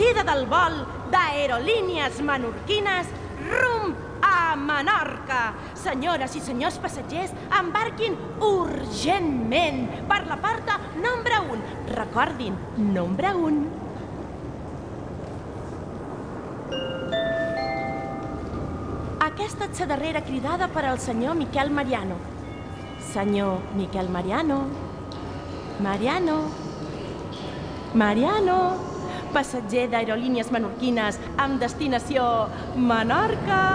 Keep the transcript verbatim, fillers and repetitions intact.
sortida del vol d'Aerolínies Menorquines rumb a Menorca. Senyores i senyors passatgers, embarquin urgentment per la porta nombre un. Recordin, nombre un. Aquesta és la darrera cridada per al senyor Miquel Mariano. Senyor Miquel Mariano. Mariano. Mariano. Passatger d'Aerolínies Menorquines amb destinació Menorca.